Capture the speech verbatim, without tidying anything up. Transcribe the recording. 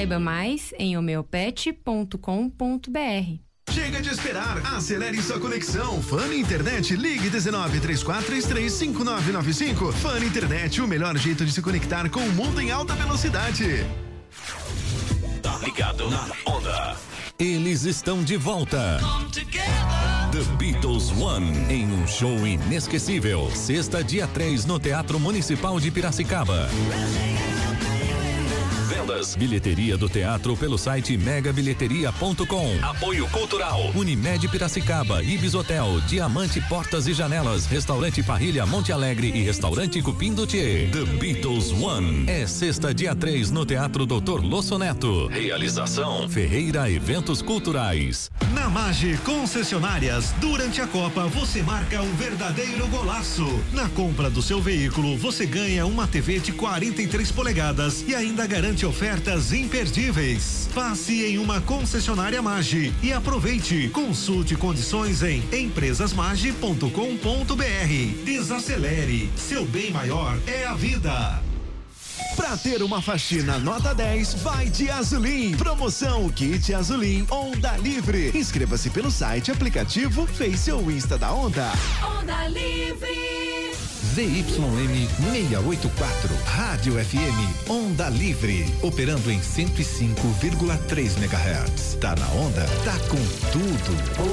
Saiba mais em homeopet ponto com ponto br. Chega de esperar, acelere sua conexão. Fone Internet, ligue dezenove, três quatro três três, cinco nove nove cinco. Fone Internet, o melhor jeito de se conectar com o mundo em alta velocidade. Tá ligado na onda. Eles estão de volta. The Beatles One, em um show inesquecível. Sexta, dia três, no Teatro Municipal de Piracicaba. Vendas, bilheteria do teatro pelo site mega bilheteria ponto com. Apoio cultural. Unimed Piracicaba, Ibis Hotel, Diamante Portas e Janelas, Restaurante Parrilha Monte Alegre e Restaurante Cupim do Tchê. The Beatles One. É sexta, dia três, no Teatro doutor Losso Neto. Realização Ferreira Eventos Culturais. Na Mage Concessionárias, durante a Copa você marca um verdadeiro golaço. Na compra do seu veículo, você ganha uma T V de quarenta e três polegadas e ainda garante ofertas imperdíveis. Passe em uma concessionária Mage e aproveite. Consulte condições em empresas mage ponto com ponto br. Desacelere, seu bem maior é a vida. Pra ter uma faxina nota dez, vai de Azulim. Promoção Kit Azulim Onda Livre. Inscreva-se pelo site, aplicativo, Face ou Insta da Onda. Onda Livre. Z Y M seiscentos e oitenta e quatro, Rádio F M, Onda Livre, operando em cento e cinco vírgula três megahertz. Tá na onda, tá com tudo.